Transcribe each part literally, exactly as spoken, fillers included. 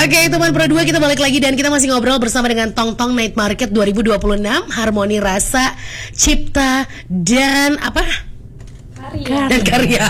Oke, teman Pro dua, kita balik lagi dan kita masih ngobrol bersama dengan Tong Tong Night Market dua ribu dua puluh enam, harmoni rasa, cipta dan apa? Karya. Dan karya.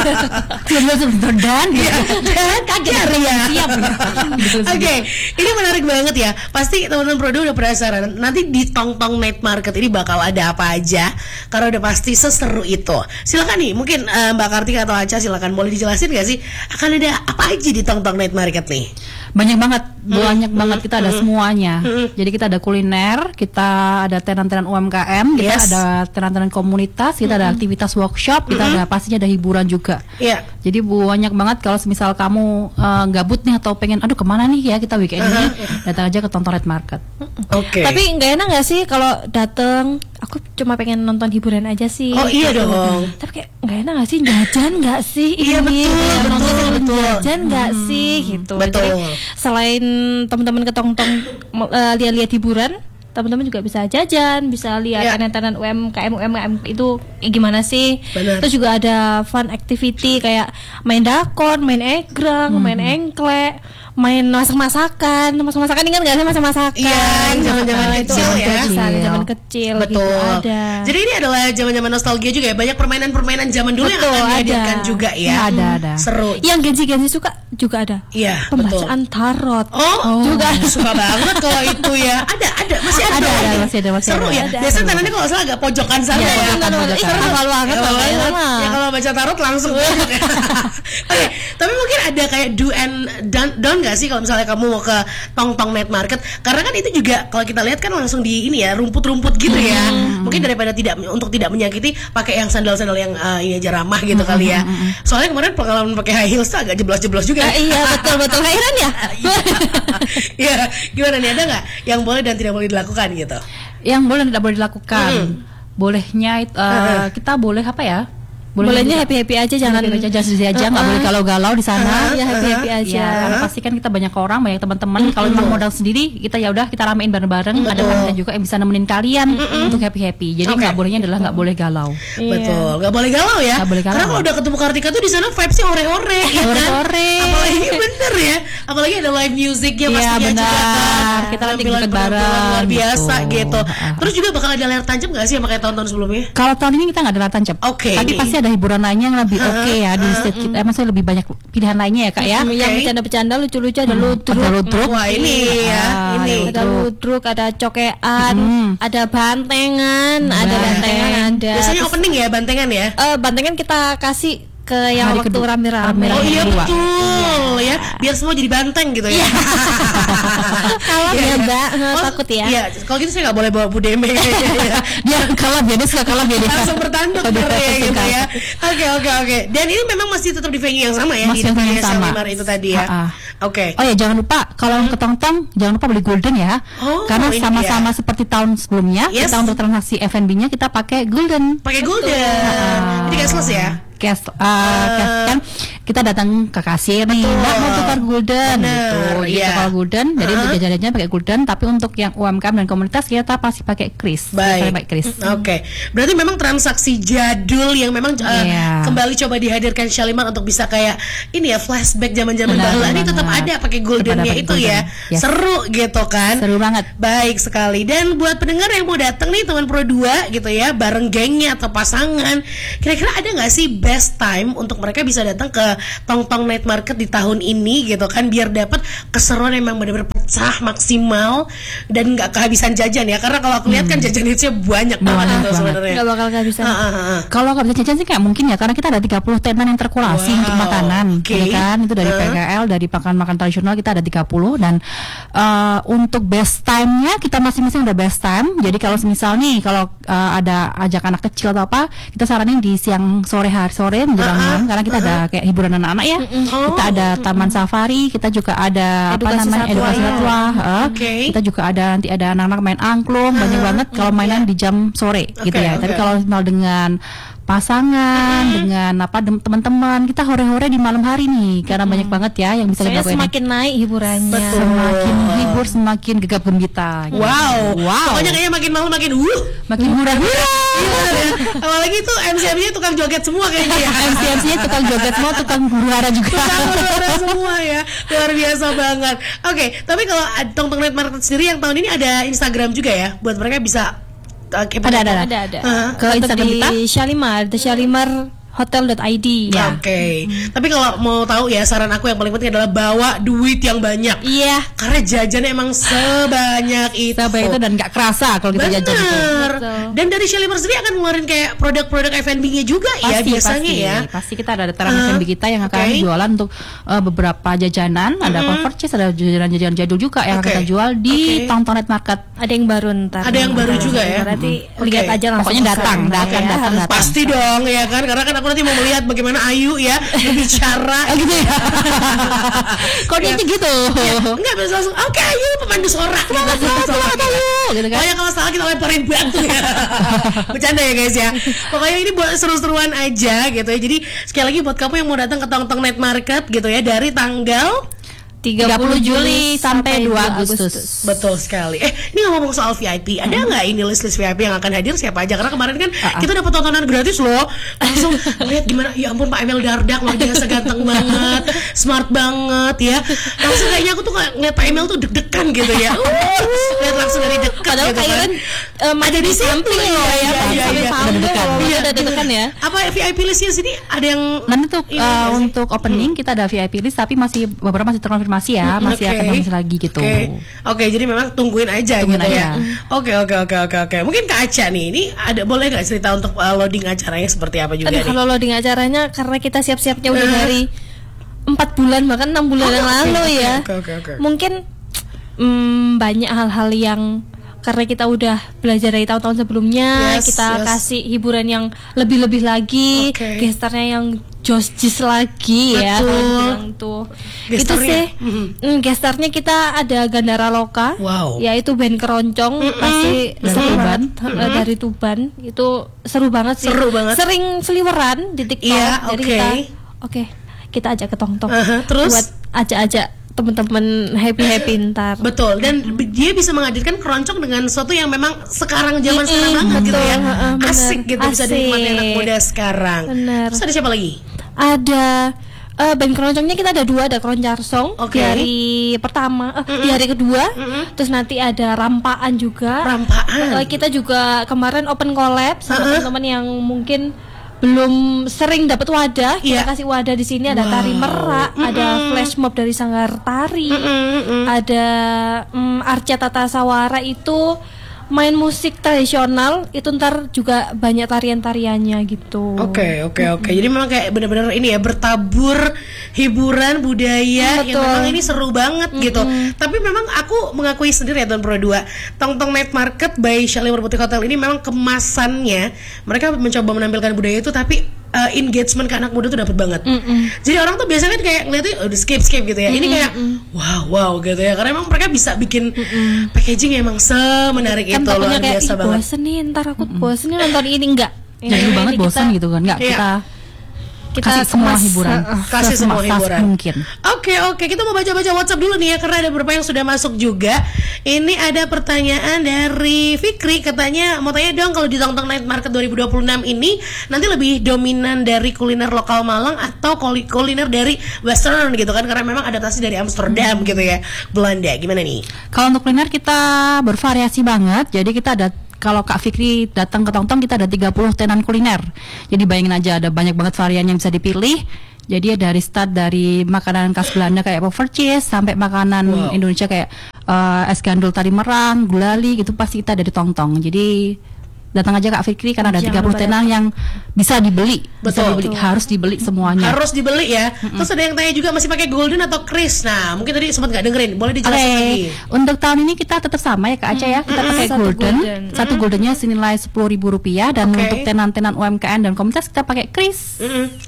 dan ya, dan karya. Siap. Oke, ini menarik banget ya. Pasti teman-teman Pro dua udah penasaran. Nanti di Tong Tong Night Market ini bakal ada apa aja? Karena udah pasti seseru itu. Silakan nih, mungkin uh, Mbak Kartika atau Aca silakan, boleh dijelasin gak sih akan ada apa aja di Tong Tong Night Market nih? Banyak banget, banyak hmm, banget, kita ada hmm, semuanya. Hmm. Jadi kita ada kuliner, kita ada tenan-tenan U M K M, kita yes. ada tenan-tenan komunitas, kita hmm. ada aktivitas workshop, kita hmm. ada pastinya ada hiburan juga. Yeah. Jadi banyak banget. Kalau misal kamu uh, gabut nih atau pengen, aduh kemana nih ya kita weekend ini, uh-huh. datang aja ke Tong Tong Night Market. Oke. Okay. Tapi nggak enak nggak sih kalau datang, aku cuma pengen nonton hiburan aja sih. Oh iya gitu dong. Tapi kayak nggak enak nggak sih, jajan nggak sih? Iya ini betul, ya, betul, betul. Jajan nggak hmm. sih gitu. Betul. Jadi, selain teman-teman ke Tong Tong uh, lihat-lihat hiburan, teman-teman juga bisa jajan, bisa lihat yeah. tenan-tenan U M K M U M K M itu eh, gimana sih. Bener. Terus juga ada fun activity kayak main dakon, main egrang, hmm. main engklek, main masak-masakan. Masak-masakan ini kan nggak sih masak-masakan. Iya, zaman-zaman uh, kecil ya. Zaman kecil. Betul. Gitu, ada. Jadi ini adalah zaman-zaman nostalgia juga ya. Banyak permainan-permainan zaman dulu betul, yang akan dihadirkan juga ya. Hmm. Ada, ada. Seru. Yang gensi-gensi suka juga ada. Iya, pembacaan betul. tarot. Oh, oh. juga suka banget kalau itu ya. Ada, ada, masih ada. Ada, ada, masih ada, masih seru ada. ya. Biasanya tangannya kalau salah agak pojokan sana ya. Iya, hafal banget. Ya kalau baca tarot langsung. Oke, tapi mungkin ada kayak do and don't, don't nggak sih kalau misalnya kamu mau ke Tong Tong Night Market, karena kan itu juga kalau kita lihat kan langsung di ini ya, rumput-rumput gitu ya. Hmm. Mungkin daripada tidak untuk tidak menyakiti, pakai yang sandal-sandal yang uh, ini aja ramah gitu hmm. kali ya. Soalnya kemarin pengalaman pakai high heels tuh agak jeblos-jeblos juga. Uh, iya betul betul heran ya. Iya, gimana nih, ada nggak yang boleh dan tidak boleh dilakukan gitu? Yang boleh dan tidak boleh dilakukan. Hmm. Bolehnya uh, uh. kita boleh apa ya? Bolehnya happy happy aja, jangan aja sedih aja, nggak uh, boleh galau-galau di sana. Uh, ya happy happy aja. Ya, karena pasti kan kita banyak orang, banyak teman-teman. Uh, Kalau memang modal sendiri, kita ya udah kita ramein bareng-bareng. Uh, ada teman juga yang bisa nemenin kalian uh, untuk happy happy. Jadi nggak okay. bolehnya adalah nggak boleh galau. Iya. Betul, nggak boleh galau ya. Gak boleh galau. Karena kalau udah ketemu Kartika tuh di sana vibesnya ore-ore, ya kan? Ore-ore. Apalagi bener ya. Apalagi ada live musicnya pastinya ya, juga kan. Kita nanti ikut bareng. Luar biasa gitu. gitu. Terus juga bakal ada layar tancap nggak sih yang pakai tahun-tahun sebelumnya? Kalau tahun ini kita nggak ada layar tancap. Oke. Tapi pasti ada hiburan lainnya yang lebih oke okay ya di state kita. Emang saya lebih banyak pilihan lainnya ya kak ya. Yang bercanda-bercanda lucu-lucu ada ludruk. Ada ludruk. Wah ini ya. Ini ada ludruk, ada cokean, ada bantengan, ada bantengan, ada. Biasanya opening ya bantengan ya. Eh bantengan kita kasih ke yang hari waktu rame-rame. Oh iya betul ya, biar semua jadi banteng gitu ya. Kalau ya mbak takut ya. Iya, kalau gitu saya nggak boleh bawa Bu Deme. Dia kalah dia suka kalah dia. Langsung bertanduk ya gitu ya. Oke oke oke. Dan ini memang masih tetap di venue yang sama ya, masih di yang sama itu tadi ya. Oke. Oh ya jangan lupa kalau ke Tong Tong jangan lupa beli golden ya. Karena sama-sama seperti tahun sebelumnya kita untuk transaksi F and B-nya kita pakai golden. Pakai golden. Ini cashless ya. Cash, uh, uh, cash kan kita datang ke kasir nih, mbak mau tukar golden, gitu, yeah. tukar golden. Jadi uh-huh. untuk jajan-jajan pakai golden, tapi untuk yang U M K M dan komunitas kita pasti pakai kris. Baik, pakai kris. Oke, okay. Berarti memang transaksi jadul yang memang uh, yeah. kembali coba dihadirkan Shalimar untuk bisa kayak ini ya flashback zaman-zaman dahulu. Ini tetap ada pakai goldennya itu golden. Ya, yes. Seru gitu kan? Seru banget. Baik sekali. Dan buat pendengar yang mau datang nih teman Pro dua gitu ya, bareng gengnya atau pasangan, kira-kira ada nggak sih best time untuk mereka bisa datang ke Tong Tong Night Market di tahun ini gitu kan, biar dapat keseruan yang memang benar-benar pecah maksimal dan nggak kehabisan jajan ya, karena kalau aku lihat hmm. kan jajan itu banyak banget itu sebenarnya. Nggak bakal kehabisan. Ah, ah, ah. Kalau nggak bisa jajan sih kayak mungkin ya, karena kita ada tiga puluh tenan yang terkurasi wow. untuk makanan, okay. gitu kan, itu dari uh. P K L, dari makan-makan tradisional kita ada tiga puluh dan uh, untuk best time-nya kita masing-masing udah best time. Jadi kalau misal nih kalau uh, ada ajak anak kecil atau apa, kita saranin di siang sore hari sore menjelang malam, karena kita ada kayak hiburan anak-anak ya. Oh. Kita ada taman safari, kita juga ada edukasi apa namanya satwa, edukasi satwa. Ya. Uh, okay. Kita juga ada nanti ada anak-anak main angklung, uh, banyak banget kalau mainan okay. di jam sore okay, gitu ya. Okay. Tapi kalau misal dengan pasangan, mm-hmm. dengan apa teman-teman. Kita hore-hore di malam hari nih karena mm-hmm. banyak banget ya yang bisa kita lakukan. Semakin naik hiburannya. Betul. Semakin hibur, semakin gegap gembita. Gitu. Wow. Wow. Pokoknya kayaknya makin malam makin uh, makin hura-hura. Apalagi itu M C M-nya tukang joget semua kayaknya ya. M C M-nya tukang joget semua, tukang huru-hara juga. Tukang huru-hara semua ya. Luar biasa banget. Oke, okay, tapi kalau Tongtong Night Market sendiri yang tahun ini ada Instagram juga ya, buat mereka bisa uh, ada, ada, ada, ada. Uh, Ke Instagram kita Shalimar, The Shalimar hotel dot I D ya. Oke. Okay. Hmm. Tapi kalau mau tahu ya, saran aku yang paling penting adalah bawa duit yang banyak. Iya. Yeah. Karena jajannya emang sebanyak itu. Sebanyak itu dan nggak kerasa kalau kita Bener. jajan itu. Betul. Dan dari Shalimar sendiri akan ngeluarin kayak produk-produk F and B-nya juga pasti, ya biasanya pasti. ya. Pasti kita ada dataran uh, F and B kita yang akan okay. jualan untuk uh, beberapa jajanan, ada mm-hmm. purchase, ada jajanan-jajanan jadul juga yang okay. akan kita jual di okay. Tongtong Night Market. Ada yang baru ntar. Ada yang baru juga ya. Berarti hmm. lihat okay. aja langsung. Pokoknya datang, datang, ya. datang, datang. Pasti dong ya kan, karena kan aku nanti mau melihat bagaimana Ayu ya bicara oh, gitu ya. Kodenya gitu. Ya, enggak bisa langsung oke okay, Ayu pemandu sorak. Semangat, semangat Ayu gitu kan. Pokoknya kalau salah kita lemparin batu ya. Bercanda ya guys ya. Pokoknya ini buat seru-seruan aja gitu ya. Jadi sekali lagi buat kamu yang mau datang ke Tongtong Night Market gitu ya, dari tanggal tiga puluh Juli sampai dua Agustus. Betul sekali. Eh, ini ngomong soal V I P, ada nggak hmm. ini list-list V I P yang akan hadir siapa aja? Karena kemarin kan uh-uh. kita dapat tontonan gratis loh. Langsung lihat gimana, ya ampun Pak Emil Dardak luar biasa ganteng banget, smart banget ya. Langsung kayaknya aku tuh ngeliat Pak Emil tuh deg-degan gitu ya. Uh, lihat langsung dari dekat. Padahal gitu kalian kan. um, ada di samping loh ya, ya, ya, ya. Iya, ada dekat ya. Apa V I P listnya sini ada yang nanti tuh uh, untuk opening hmm. kita ada V I P list, tapi masih beberapa masih terkonfirmasi ya, masih okay. akan masih lagi gitu. Oke, okay. okay, jadi memang tungguin aja tungguin gitu aja. ya. Oke oke oke oke oke. Mungkin Kak Aca nih, ini ada boleh nggak cerita untuk uh, loading acaranya seperti apa juga? Aduh, nih? Kalau loading acaranya karena kita siap-siapnya udah uh. dari empat bulan bahkan enam bulan oh, yang okay. lalu ya. Okay, okay, okay. Mungkin mm, banyak hal-hal yang karena kita udah belajar dari tahun-tahun sebelumnya, yes, kita yes. kasih hiburan yang lebih-lebih lagi, okay. gesternya yang jos-jis lagi. Betul. Ya bilang tuh itu sih mm, gesternya kita ada Gandara Loka, wow. yaitu band keroncong mm-hmm. pasti dari Tuban mm-hmm. dari Tuban, itu seru banget sih, seru banget. Sering seliweran di TikTok, yeah, jadi okay. kita oke okay, kita ajak ke Tongtong uh-huh. terus buat ajak-ajak teman-teman happy-happy ntar. Betul, dan mm-hmm. dia bisa menghadirkan keroncong dengan sesuatu yang memang sekarang zaman mm-hmm. sekarang banget gitu ya. Uh, Asik gitu, Asik. Bisa dinikmati anak muda sekarang. Bener. Terus ada siapa lagi? Ada uh, band keroncongnya kita ada dua, ada Keroncar Song okay. di hari pertama, uh, mm-hmm. di hari kedua, mm-hmm. terus nanti ada Rampaan juga. Rampaan. Uh, kita juga kemarin open collab sama uh-huh. teman-teman yang mungkin belum sering dapat wadah, kita yeah. kasih wadah di sini. Ada wow. tari merak, mm-hmm. ada flash mob dari Sanggar Tari, mm-hmm. ada um, Arca Tata Sawara itu main musik tradisional, itu ntar juga banyak tarian-tariannya gitu. Oke, okay, oke, okay, oke. Okay. Jadi memang kayak benar-benar ini ya, bertabur hiburan budaya mm, yang memang ini seru banget mm-hmm. gitu. Tapi memang aku mengakui sendiri ya Tahun Pro dua, Tongtong Night Market by Shalimar Boutique Hotel ini memang kemasannya mereka mencoba menampilkan budaya itu, tapi Uh, engagement ke anak muda tuh dapat banget. Mm-mm. Jadi orang tuh biasanya kan kayak ngeliatnya udah skip skip gitu ya. Mm-mm. Ini kayak wow wow gitu ya. Karena emang mereka bisa bikin Mm-mm. packaging emang semenarik kan itu, luar kayak, biasa banget. Bosen nih, ntar aku bosen nih nonton ini enggak. Jadi banget bosan gitu kan? Enggak, iya. kita kita kasih semua kemas, hiburan, uh, uh, kasih semua hiburan mungkin. Oke okay, oke okay. Kita mau baca-baca WhatsApp dulu nih ya, karena ada beberapa yang sudah masuk juga. Ini ada pertanyaan dari Fikri, katanya mau tanya dong, kalau di Tongtong Night Market dua ribu dua puluh enam ini nanti lebih dominan dari kuliner lokal Malang atau kuliner dari Western gitu kan, karena memang adaptasi dari Amsterdam gitu ya, Belanda. Gimana nih? Kalau untuk kuliner kita bervariasi banget, jadi kita ada, kalau Kak Fikri datang ke Tongtong, kita ada tiga puluh tenan kuliner. Jadi bayangin aja, ada banyak banget varian yang bisa dipilih. Jadi ya dari start dari makanan khas Belanda kayak puffer cheese sampai makanan wow. Indonesia kayak uh, es gandul tari merang, gulali, gitu pasti kita ada di Tongtong. Jadi datang aja Kak Fikri, karena ada tiga puluh tenan yang bisa dibeli. Bisa Betul. dibeli, harus dibeli semuanya. Harus dibeli ya. Mm-mm. Terus ada yang tanya juga masih pakai golden atau kris. Nah, mungkin tadi sempat nggak dengerin. Boleh dijelasin okay. lagi. Untuk tahun ini kita tetap sama ya Kak Aca ya. Kita mm-hmm. pakai satu golden. golden. Satu Mm-hmm. goldennya senilai sepuluh ribu rupiah, dan okay. untuk tenan-tenan U M K M dan komunitas kita pakai kris. Mm-hmm.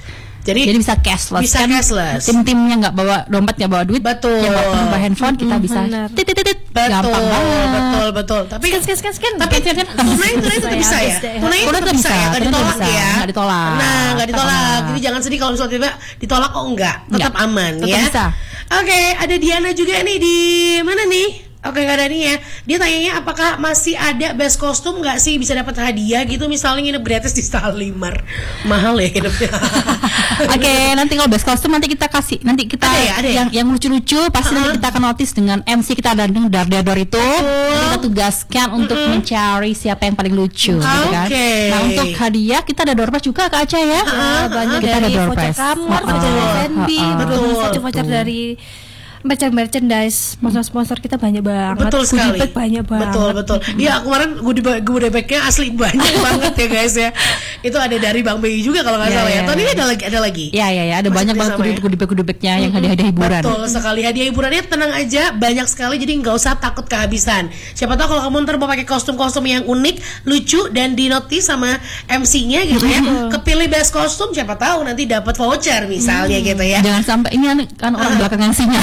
Jadi, jadi bisa cashless. Bisa kan cashless. Tim-timnya nggak bawa dompet, nggak bawa duit, betul. yang bawa handphone kita Mm-hmm, bisa titit-titit. Betul, betul, betul. Tapi scan, scan, scan, scan. Tapi tunai tunai tetap bisa ya. Tunai tetap bisa ya. Nggak ditolak ya. Nggak ditolak. Nah, nggak ditolak. Jadi jangan sedih kalau misalnya tiba ditolak kok enggak. Tetap aman tetap ya. Bisa. Oke, ada Diana juga nih di mana nih? Oke, gak ada nih ya. Dia tanyanya apakah masih ada best kostum nggak sih, bisa dapat hadiah gitu, misalnya nginep gratis di Stalimar. Mahal ya hidupnya. Oke, okay, nanti kalau best kostum nanti kita kasih, nanti kita ada ya, ada ya? yang yang lucu-lucu pasti uh-huh. nanti kita akan notice dengan M C kita dan Dardador itu. Uh-huh. Kita tugaskan uh-huh. untuk mencari siapa yang paling lucu, uh-huh. gitu kan. Okay. Nah, untuk hadiah kita ada door prize juga Kak Aca ya. Uh-huh. Banyak kita dari ada door voucher prize. kamar, voucher F and B, voucher-voucher dari merchandise, sponsor-sponsor kita banyak banget. Betul sekali. Goodie bag banyak banget. Betul, betul. Iya, kemarin goodie bag, goodie bagnya asli banyak banget ya guys ya. Itu ada dari Bang B I juga kalau nggak yeah, salah ya. Yeah, Tahun yeah. ini ada lagi, ada lagi. Iya, iya, iya. Ada masih banyak banget goodie, ya? goodie bag, goodie bagnya yang hadiah-hadiah hiburan. Betul sekali. Hadiah hiburannya tenang aja, banyak sekali. Jadi nggak usah takut kehabisan. Siapa tahu kalau kamu ntar mau pakai kostum-kostum yang unik, lucu dan dinotis sama M C-nya gitu ya. Kepilih best kostum, siapa tahu nanti dapat voucher misalnya hmm. gitu ya. Jangan sampai ini kan orang belakang M C-nya.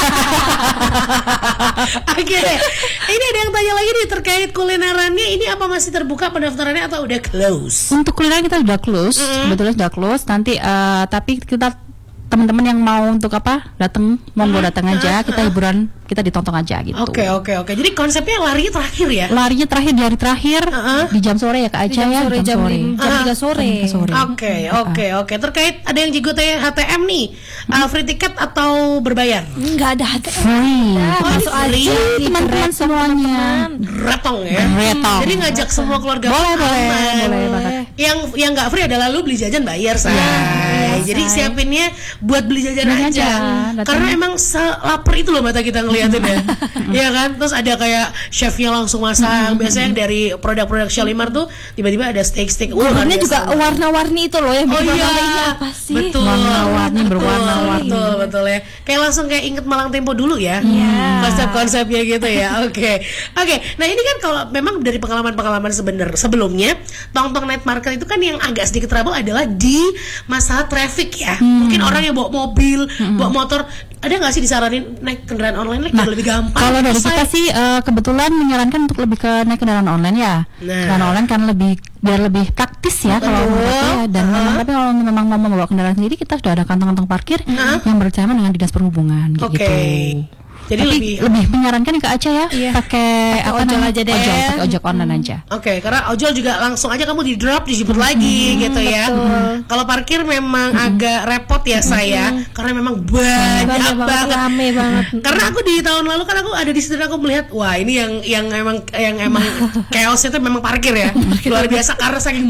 Oke deh. Ini ada yang tanya lagi nih terkait kulinerannya, ini apa masih terbuka pendaftarannya atau udah close? Untuk kulineran kita udah close, mm-hmm. sebetulnya sudah close. Nanti uh, tapi kita teman-teman yang mau untuk apa datang monggo datang aja, kita hiburan kita ditonton aja gitu. Oke okay, oke okay, oke. Okay. Jadi konsepnya larinya terakhir ya? Larinya terakhir di hari terakhir uh-huh. di jam sore ya Kak Aca ya. Sore, jam sore jam tiga sore. Oke oke oke. Terkait ada yang juga tanya H T M nih, uh, free tiket atau berbayar? Enggak ada H T M. Free. Nah, oh, masuk free. aja teman-teman semuanya. Retong ya. Retong. Jadi ngajak semua keluarga. Boleh boleh boleh banget. Yang yang nggak free adalah lu beli jajan bayar say. Ya, jadi say. Siapinnya buat beli jajan beli aja. aja. Karena emang lapar itu loh mata kita ngeliatin ya. Iya kan, terus ada kayak chefnya langsung masak. Mm-hmm. Biasanya yang dari produk-produk Shalimar tuh tiba-tiba ada steak-steak. Warnanya juga warna-warni itu loh yang oh, bikin iya. ini apa sih? Betul. Warna-warni berwarna-warni. Betul, betul ya. Kayak langsung kayak inget Malang Tempo dulu ya. Yeah. Konsep-konsepnya gitu ya. Oke. Okay. Oke. Okay. Nah, ini kan kalau memang dari pengalaman-pengalaman sebenar sebelumnya, Tongtong Night Market itu kan yang agak sedikit trouble adalah di masalah traffic ya. Hmm. Mungkin orang yang bawa mobil, hmm. bawa motor, ada nggak sih disaranin naik kendaraan online nah, lebih gampang? Kalau dari kita sih uh, kebetulan menyarankan untuk lebih ke naik kendaraan online ya. Nah. Kendaraan online kan lebih biar lebih praktis ya kalau menurut ya. Dan uh-huh. memang tapi kalau memang mau membawa kendaraan sendiri kita sudah ada kantong-kantong parkir uh-huh. yang berjamaah dengan dinas perhubungan okay. gitu. Jadi tapi lebih lebih menyarankan ke Aca ya iya. pakai apa ojol aja deh. Ojol, pakai ojek online hmm. aja. Oke, okay, karena ojol juga langsung aja kamu di drop dijemput hmm. lagi gitu ya. Hmm. Kalau parkir memang hmm. agak repot ya hmm. saya karena memang banyak, banyak banget, rame banget. Karena aku di tahun lalu kan aku ada di situ dan aku melihat wah ini yang yang emang yang emang chaos itu memang parkir ya. Luar biasa karena saking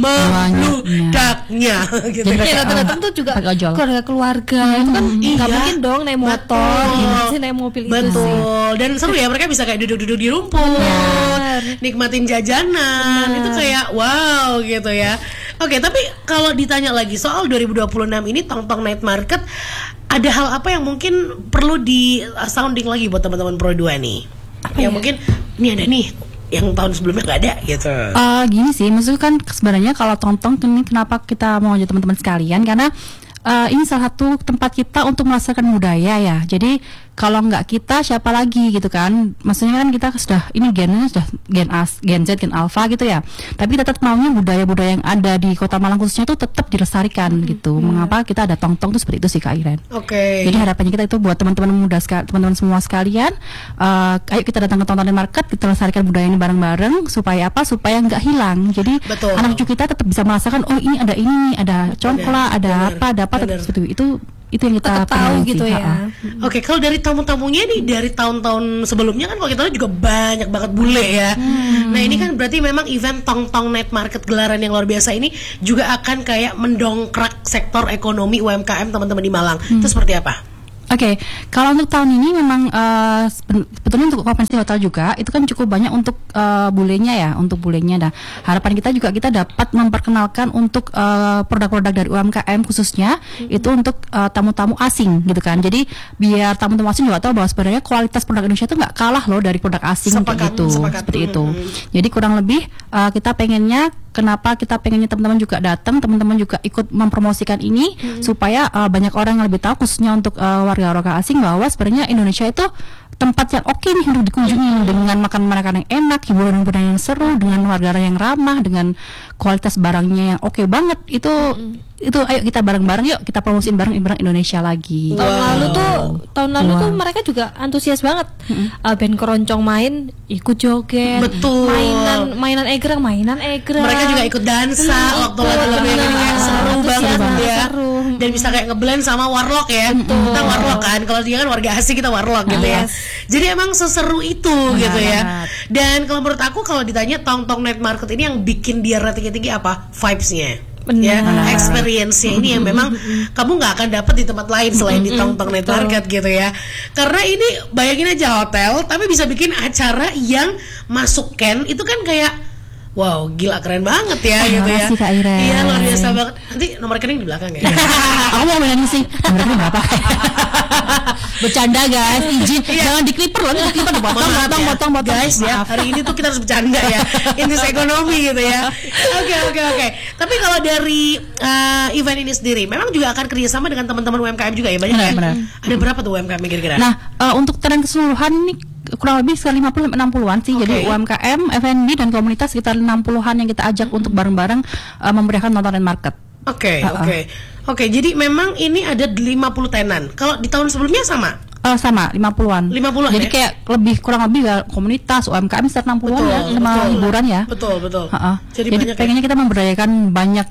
meludaknya gitu. Jadi ya, datang tuh juga keluarga-keluarga hmm. itu kan iya. Gak mungkin dong naik motor, gimana sih naik mobil betul. itu sih. Dan seru ya, mereka bisa kayak duduk-duduk di rumput, bener. Nikmatin jajanan, bener. Itu kayak wow gitu ya. Oke, tapi kalau ditanya lagi soal dua ribu dua puluh enam ini Tongtong Night Market, ada hal apa yang mungkin perlu di sounding lagi buat teman-teman Pro dua nih? Apa yang ya? Mungkin ini ada nih yang tahun sebelumnya nggak ada gitu. Uh, gini sih, maksudnya kan sebenarnya kalau Tongtong ini kenapa kita mau ngajak teman-teman sekalian karena Uh, ini salah satu tempat kita untuk melestarikan budaya ya. Jadi kalau nggak kita siapa lagi gitu kan? Maksudnya kan kita sudah ini gennya sudah gen A, gen Z, gen Alpha gitu ya. Tapi kita tetap maunya budaya-budaya yang ada di Kota Malang khususnya itu tetap dilestarikan hmm. gitu. Hmm. Mengapa kita ada Tongtong itu seperti itu sih Kak Iren. Oke. Okay. Jadi harapannya kita itu buat teman-teman muda sekali, teman-teman semua sekalian. Uh, ayo kita datang ke Tongtong Market, kita lestarikan budaya ini bareng-bareng supaya apa? Supaya nggak hilang. Jadi betul. Anak cucu kita tetap bisa merasakan oh ini ada ini, ada congkla, ada apa, ada apa. Seperti itu itu yang kita tahu gitu ya. Oke, okay, kalau dari tamu-tamunya nih dari tahun-tahun sebelumnya kan kalau kita lihat juga banyak banget bule ya. Hmm. Nah ini kan berarti memang event Tongtong Night Market gelaran yang luar biasa ini juga akan kayak mendongkrak sektor ekonomi U M K M teman-teman di Malang. Hmm. Itu seperti apa? Oke, okay. Kalau untuk tahun ini memang uh, sebetulnya untuk Okupansi Hotel juga itu kan cukup banyak untuk uh, bulenya ya, untuk bulenya. Nah, harapan kita juga kita dapat memperkenalkan untuk uh, produk-produk dari U M K M khususnya mm-hmm. itu untuk uh, tamu-tamu asing gitu kan. Jadi biar tamu-tamu asing juga tahu bahwa sebenarnya kualitas produk Indonesia itu nggak kalah loh dari produk asing sepakat, gitu, sepakat. Seperti mm-hmm. itu. Jadi kurang lebih uh, kita pengennya kenapa kita pengennya teman-teman juga datang, teman-teman juga ikut mempromosikan ini hmm. supaya uh, banyak orang yang lebih tahu, khususnya untuk uh, warga-warga asing, bahwa sebenarnya Indonesia itu tempat yang oke nih untuk dikunjungi dengan makan makanan yang enak, hiburan-hiburan yang seru, dengan warga yang ramah, dengan kualitas barangnya yang oke banget. Itu mm. itu ayo kita bareng-bareng, yuk kita promosiin bareng bareng Indonesia lagi. Tahun wow. lalu tuh tahun lalu wow. tuh mereka juga antusias banget. Mm-hmm. Uh, band keroncong main, ikut joget. Betul. Mainan mainan egrang, mainan egrang. Mereka juga ikut dansa hmm, waktu lagu-lagu yang kayak seru banget ya. Seru. Dan bisa kayak ngeblend sama warlock ya. Betul. Kita warlock kan, kalau dia kan warga asing, kita warlock gitu ya. Jadi emang seseru itu nah, gitu ya. Dan kalau menurut aku, kalau ditanya Tongtong Night Market ini yang bikin dia ratingnya tinggi apa? Vibes-nya. Ya, experience-nya ini yang memang kamu nggak akan dapat di tempat lain selain di Tongtong Night Market gitu ya. Karena ini bayangin aja hotel tapi bisa bikin acara yang masuk Ken itu kan kayak wow, gila keren banget ya oh, gitu ya. Kak Ira. Iya, luar biasa banget. Nanti nomor rekening di belakang ya. Aku mau bilang sih, nomor rekening berapa? Bercanda guys, izin. Jangan dikliper loh, dikliper potong, potong, potong, potong. Guys ya, hari ini tuh kita harus bercanda ya. Indis ekonomi gitu ya. Oke, oke, oke. Tapi kalau dari uh, event ini sendiri, memang juga akan kerjasama dengan teman-teman U M K M juga ya, banyak ya. Ada berapa tuh U M K M kira-kira? Nah, uh, untuk tren keseluruhan ini kurang lebih sekitar lima puluh sampai enam puluhan sih. Okay. Jadi U M K M, F and B dan komunitas sekitar enam puluhan yang kita ajak untuk bareng-bareng uh, memberikan Tongtong Night Market. Oke, okay, uh-uh. oke. Okay. Oke, okay, jadi memang ini ada lima puluh tenan. Kalau di tahun sebelumnya sama? Uh, sama, lima puluhan. lima puluhan Jadi ya? kayak lebih kurang lebih ya komunitas U M K M sekitar enam puluhan ya, sama betul. hiburan ya. Betul, betul. Uh-uh. Jadi, Jadi pengennya ya? kita memberdayakan banyak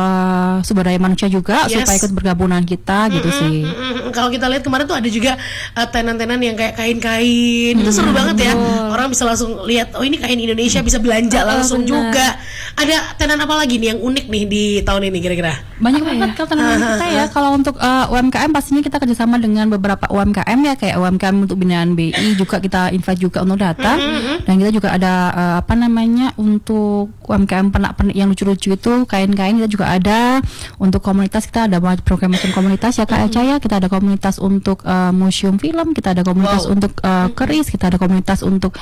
uh, sumber daya manusia juga yes. supaya ikut bergabunan kita gitu mm-hmm, sih. Mm-hmm. Kalau kita lihat kemarin tuh ada juga uh, tenan-tenan yang kayak kain-kain. Mm-hmm. Itu seru banget ya. Mm-hmm. Orang bisa langsung lihat, oh ini kain Indonesia, bisa belanja oh, langsung bener. juga. Ada tenan apa lagi nih yang unik nih di tahun ini kira-kira? Banyak banget kalau tenan kita ya. Kalau untuk uh, U M K M pastinya kita kerjasama dengan beberapa U M K M ya, kayak U M K M untuk binaan B I juga kita invite juga untuk datang. Mm-hmm. Dan kita juga ada uh, apa namanya untuk U M K M pernak-pernik yang lucu-lucu itu, kain-kain kita juga ada. Untuk komunitas kita ada banyak program macam komunitas ya Kak Eca ya. Kita ada komunitas untuk uh, museum film, kita ada komunitas wow. untuk uh, keris, kita ada komunitas untuk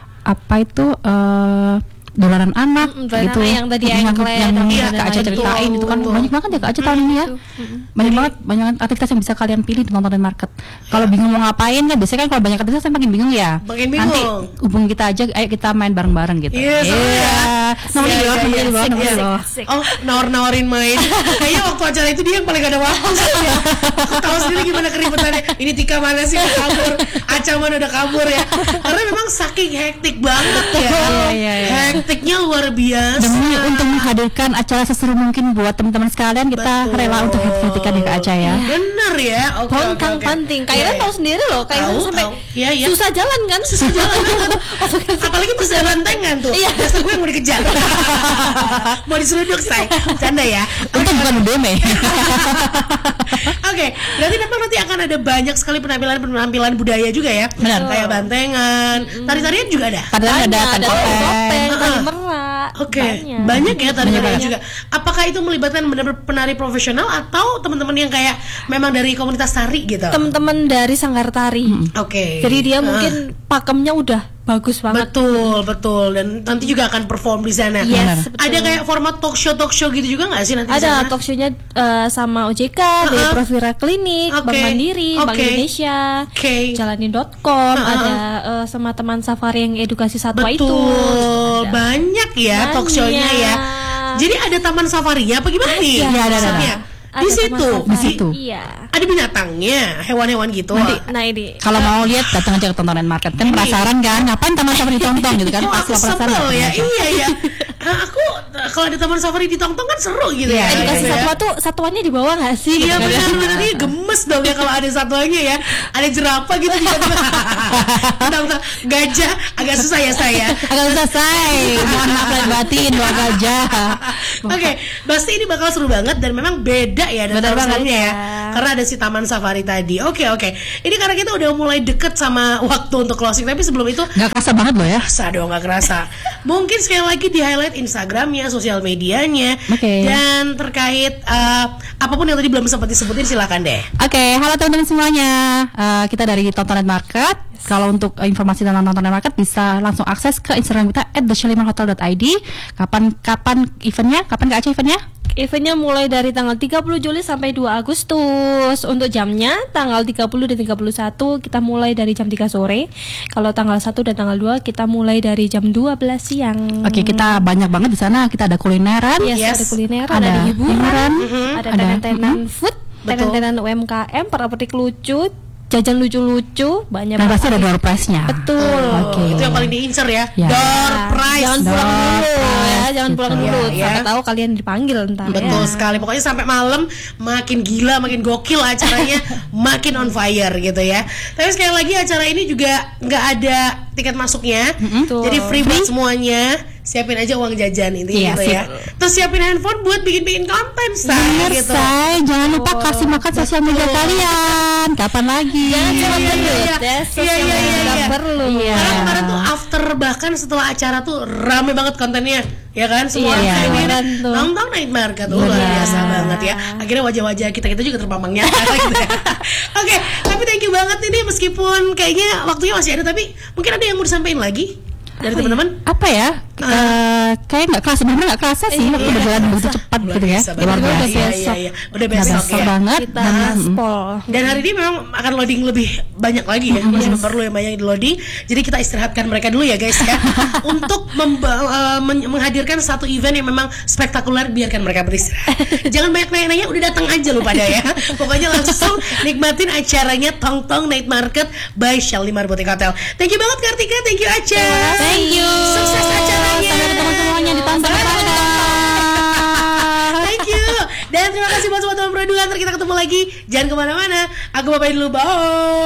apa itu uh, dolaran anak mm, gitu yang tadi yang, yang, yang ya, Kak Aca ceritain itu kan betul. Banyak banget ya Kak Aca tahun ini ya. Mm-hmm. Banyak banget banyak aktivitas yang bisa kalian pilih di Tongtong Night Market. Kalau yeah. bingung mau ngapain kan biasanya kan kalau banyak aktivitas saya makin bingung ya. Makin bingung. Nanti hubungi kita aja, ayo kita main bareng-bareng gitu. Iya. Yeah, yeah. Nomor di bawah, nomor di bawah, nomor di bawah. Oh, nawar-nawarin main. Kayaknya waktu acara itu dia yang paling gak ada waktu ya. Aku tahu sendiri gimana keributannya. Ini Tika mana sih udah kabur, Aca mana udah kabur ya. Karena memang saking hektik banget ya. Hektiknya luar biasa. Demi untuk menghadirkan acara seseru mungkin buat teman-teman sekalian, kita betul. rela untuk hektikan ya Kak Aca ya. Bener ya. Oke. Okay, Pontang okay, okay. panting. Kayaknya tahu sendiri loh. Kayaknya sampai ya, ya. susah jalan kan, susah jalan. Apalagi bisa bantengan tuh. Iya. Biasa gue yang mau dikejar. Mau diseruduk say. Canda ya. Untung bukan deme. Oke, berarti memang nanti akan ada banyak sekali penampilan-penampilan budaya juga ya. Benar. Kayak bantengan, tari-tarian juga ada. Tarian ada, ada topeng, tari merak. Oke, banyak ya tari-tarian juga. Apakah itu melibatkan benar-benar penari profesional atau teman-teman yang kayak memang dari komunitas tari gitu? Teman-teman dari Sanggar Tari. Oke. Okay. Jadi dia uh. mungkin pakemnya udah bagus banget. Betul, betul. Dan nanti juga akan perform di sana. Yes, ada kayak format talk show talk show gitu juga nggak sih nanti? Ada talk show-nya uh, sama O J K, uh-huh. dari Profira Klinik, okay. Bank Mandiri, okay. Bank Indonesia, okay. Jalanin dot com, uh-huh. ada uh, sama teman safari yang edukasi satwa betul. itu. Betul, banyak ya banyak. Talk show-nya ya. Jadi ada taman safarinya apa gimana nih? Iya, ada, ada, ada. Di situ, di situ. Iya. Ada binatangnya, hewan-hewan gitu. Nanti, nah ini. Kalau mau lihat datang aja ke Tongtong Night Market. Kan penasaran kan? Ngapain taman safari di Tongtong gitu kan? Pasti penasaran ya. Iya ya. Nah, aku kalau ada taman safari di Tongtong kan seru gitu ya. Edukasi satwa tuh satuannya di bawah nggak sih? Iya benar-benar ini gemes dong ya kalau ada satuannya ya. Ada jerapah gitu tiba-tiba. Gajah agak susah ya saya. Agak susah saya. Mohon maaf lahir batin dua gajah. Oke, pasti ini bakal seru banget dan memang beda ya dan tahun ya. Karena ada si taman safari tadi. Oke oke. Ini karena kita udah mulai deket sama waktu untuk closing. Tapi sebelum itu nggak kerasa banget loh ya. Kerasa dong nggak kerasa. Mungkin sekali lagi di highlight Instagramnya, sosial medianya, okay. dan terkait uh, apapun yang tadi belum sempat disebutin silakan deh. Oke, okay, halo teman-teman semuanya. Uh, kita dari Tontonan Market. Yes. Kalau untuk uh, informasi tentang Tontonan Market bisa langsung akses ke Instagram kita at the shalimar hotel dot i d. Kapan kapan eventnya? Kapan Kak Aca eventnya? Eventnya mulai dari tanggal tiga puluh Juli sampai dua Agustus. Untuk jamnya tanggal tiga puluh dan tiga puluh satu kita mulai dari jam tiga sore. Kalau tanggal satu dan tanggal dua kita mulai dari jam dua belas siang. Oke, kita banyak banget di sana. Kita ada kulineran, yes, yes. ada kulineran, ada, ada hiburan, hiburan, mm-hmm. ada tenan-tenan mm-hmm. food, tenan-tenan U M K M, petik lucu, jajan lucu-lucu, banyak. Dan pasti ada door prize-nya. Betul. Oh, Oke. Itu yang paling diincer ya. Ya. Door prize. Jangan pulang dulu ya, jangan pulang dulu. Ya, Siapa ya. tahu kalian dipanggil ntar. Betul ya. sekali. Pokoknya sampai malam makin gila, makin gokil acaranya, makin on fire gitu ya. Tapi sekali lagi acara ini juga nggak ada tiket masuknya. Mm-hmm. Jadi free buat semuanya. Siapin aja uang jajan intinya iya, gitu ya. Terus siapin handphone buat bikin-bikin konten, say. Bener, Gitu. say. Jangan lupa kasih makan sosial media kalian. Kapan lagi? Jangan cuma Iya, perlu, iya, ya, iya, iya, iya, nggak iya. perlu. Iya. Karena kemarin tuh after bahkan setelah acara tuh rame banget kontennya, ya kan? Semua Iya, orang iya. ini Tuh. nonton Night Market, oh, luar Iya. biasa banget ya. Akhirnya wajah-wajah kita kita juga terpampang nyata gitu ya. Oke, tapi thank you banget ini meskipun kayaknya waktunya masih ada, tapi mungkin ada yang mau disampaikan lagi dari teman-teman. Apa ya? Uh, kayak nggak kerasa, benar nggak kerasa sih waktu Iya. berjalan begitu cepat Luar gitu ya. biasa Luar banget. biasa. Iya, iya, iya. Udah Nggak besok biasa ya. banget. Kita Dan, gaspol. Dan hari ini memang akan loading lebih banyak lagi ya, masih Yes. perlu yang banyak di loading. Jadi kita istirahatkan mereka dulu ya guys ya, untuk memba- uh, men- menghadirkan satu event yang memang spektakuler. Biarkan mereka beristirahat. Jangan banyak nanya-nanya, udah datang aja lu pada ya. Pokoknya langsung nikmatin acaranya Tong Tong Night Market by Shalimar Boutique Hotel. Thank you banget Kartika, thank you Aca. Thank you. Sukses acaranya. sampai ketemu semuanya di Tontonan Market. Thank you. Dan terima kasih buat teman-teman produser. Ntar kita ketemu lagi. Jangan kemana-mana. Aku bye dulu. Bye.